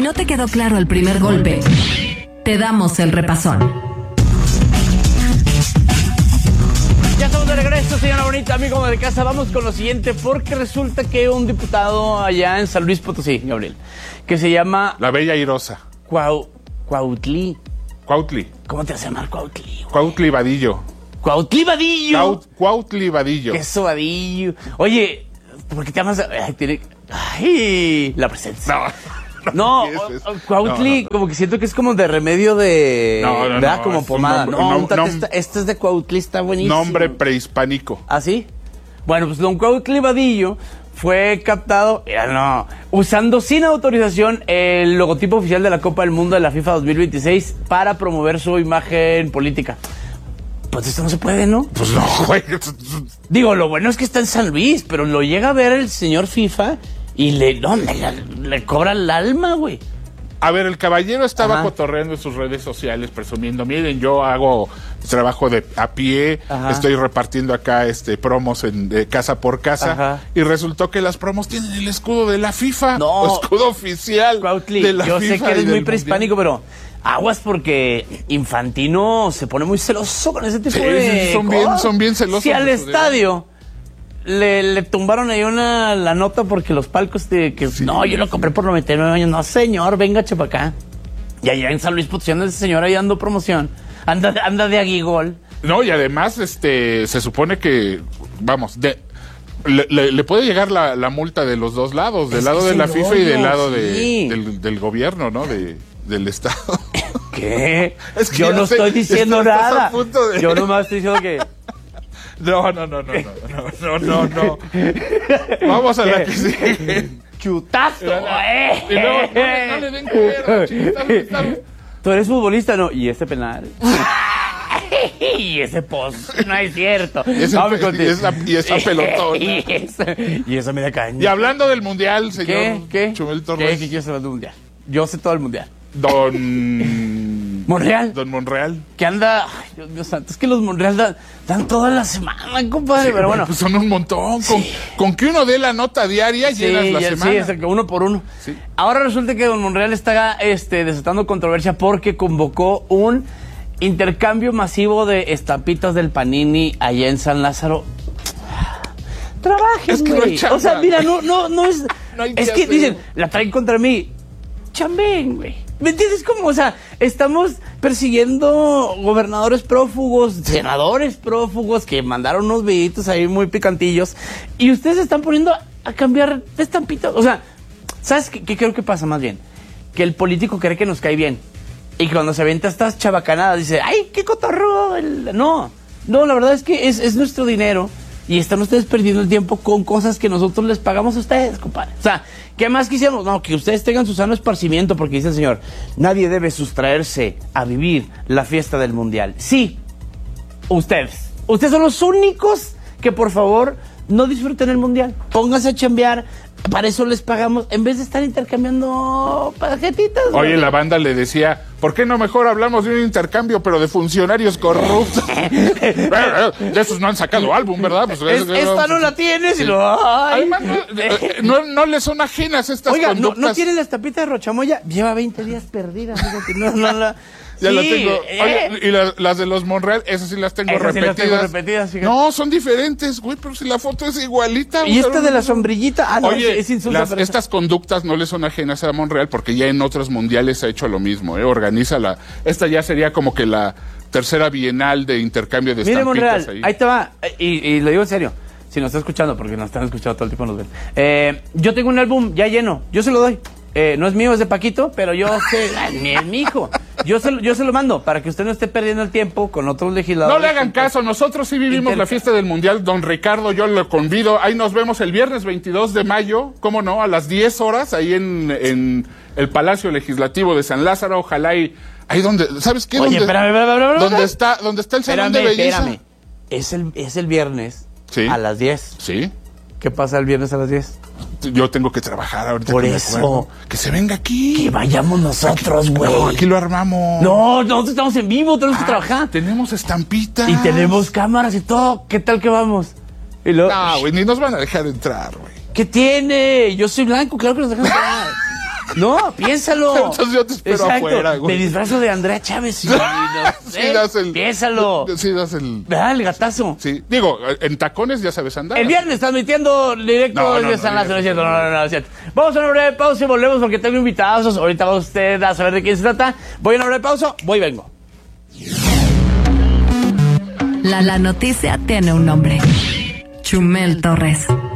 no te quedó claro el primer golpe, te damos el repasón. Ya estamos de regreso, señora bonita, amigo de casa. Vamos con lo siguiente, porque resulta que un diputado allá en San Luis Potosí, Gabriel, que se llama... La Bella Airosa. Cuautli. Cuautli. ¿Cómo te vas a llamar Cuautli? Cuautli Vadillo. Cuautli Vadillo. Cuautli Vadillo. Qué sobadillo. Oye, ¿por qué te llamas? Ay, la presencia. No, Cuautli, como que siento que es como de remedio de... ¿verdad? Como pomada. Este es de Cuautli, está buenísimo. Nombre prehispánico. ¿Ah, sí? Bueno, pues don Cuautli Vadillo fue captado, usando sin autorización el logotipo oficial de la Copa del Mundo de la FIFA 2026 para promover su imagen política. Pues esto no se puede, ¿no? Pues no, güey. Digo, lo bueno es que está en San Luis, pero lo llega a ver el señor FIFA y le cobra el alma, güey. A ver, el caballero estaba cotorreando en sus redes sociales, presumiendo, miren, yo hago trabajo a pie, estoy repartiendo acá promos de casa por casa, y resultó que las promos tienen el escudo de la FIFA, escudo oficial Cuautli, de la FIFA. Yo sé que eres muy prehispánico, pero aguas porque Infantino se pone muy celoso con ese tipo de cosas. Son bien celosos. Si al estadio le tumbaron ahí la nota porque los palcos no, yo lo compré por 99 años. No, señor, venga, para acá. Y allá en San Luis Potosí anda ese señor ahí dando promoción. Anda de aguigol. No, y además se supone que, vamos, le puede llegar la multa de los dos lados, del lado de la FIFA y del lado del gobierno, ¿no? Del Estado. ¿Qué? Es que yo no estoy diciendo nada. Yo nomás estoy diciendo que... No. Vamos a la que sigue. ¡Chutazo! Y luego, no le den cuero. Tú eres futbolista, ¿no? ¿Y este penal? Y ese post, no es cierto. Y esa pelotona. Y esa media caña. Y hablando del mundial, señor Chumel Torres. ¿Qué quieres hablar del mundial? Yo sé todo el mundial. Don Monreal. Que anda... Ay, Dios santo, es que los Monreal dan toda la semana, compadre, pero bueno. Pues son un montón. Sí. Con que uno dé la nota diaria, llenas la semana. Sí, es el que uno por uno. Sí. Ahora resulta que don Monreal está desatando controversia porque convocó un intercambio masivo de estampitas del Panini allá en San Lázaro. Trabajen, güey. Es que o sea, mira, no es... No hay es que dicen, la traen contra mí. Chambén, güey. ¿Me entiendes cómo? O sea, estamos persiguiendo gobernadores prófugos, senadores prófugos que mandaron unos videitos ahí muy picantillos y ustedes se están poniendo a cambiar de estampitas. O sea, ¿sabes qué creo que pasa más bien? Que el político cree que nos cae bien y cuando se avienta estas chabacanadas dice, ¡ay, qué cotorro! No, la verdad es que es nuestro dinero y están ustedes perdiendo el tiempo con cosas que nosotros les pagamos a ustedes, compadre. O sea, ¿qué más quisiéramos? No, que ustedes tengan su sano esparcimiento, porque dice el señor, nadie debe sustraerse a vivir la fiesta del mundial. Sí, ustedes son los únicos que, por favor, no disfruten el mundial. Pónganse a chambear, para eso les pagamos, en vez de estar intercambiando tarjetitas. Oye, la banda le decía, ¿por qué no mejor hablamos de un intercambio, pero de funcionarios corruptos? De esos no han sacado álbum, ¿verdad? Pues, esta no la tienes y lo... Además, no le son ajenas estas conductas. Oiga, ¿no tiene la estampita de Rochamoya? Lleva 20 días perdida. Ya la tengo. Oye, y las de los Monreal, esas sí las tengo repetidas. No, son diferentes, güey, pero si la foto es igualita. ¿Y esta de la sombrillita? Oye, es insulto. Estas conductas no le son ajenas a Monreal porque ya en otros mundiales ha hecho lo mismo, Organiza esta ya sería como que la tercera bienal de intercambio de estampitas. Mire, Monreal, ahí te va, y lo digo en serio, si nos está escuchando, porque nos están escuchando todo el tiempo, nos ven. Yo tengo un álbum ya lleno, yo se lo doy. No es mío, es de Paquito, pero es mi hijo. Yo se lo mando para que usted no esté perdiendo el tiempo con otros legisladores. No le hagan caso, nosotros sí vivimos la fiesta del mundial. Don Ricardo, yo lo convido. Ahí nos vemos el viernes 22 de mayo, ¿cómo no? A las 10 horas, ahí en el Palacio Legislativo de San Lázaro. Ojalá ahí donde, ¿sabes qué? Oye, espérame. ¿Dónde está el salón de belleza? Espérame. Es el viernes a las 10. Sí. ¿Qué pasa el viernes a las 10? Yo tengo que trabajar ahorita. Por eso. Que se venga aquí. Que vayamos nosotros, güey. No, aquí lo armamos. No, nosotros estamos en vivo, tenemos que trabajar. Tenemos estampitas. Y tenemos cámaras y todo. ¿Qué tal que vamos? No, güey, ni nos van a dejar entrar, güey. ¿Qué tiene? Yo soy blanco, claro que nos dejan entrar. No, piénsalo. Entonces yo te espero afuera, güey. Me disfrazo de Andrea Chávez. Piénsalo. Sí, das el... ¿Verdad? El gatazo. Sí. Digo, en tacones ya sabes andar. El viernes transmitiendo directo desde San Lázaro. No es cierto. Vamos a una breve pausa y volvemos porque tengo invitados. Ahorita va usted a saber de quién se trata. Voy a una breve pausa, voy y vengo. La noticia tiene un nombre. Chumel Torres.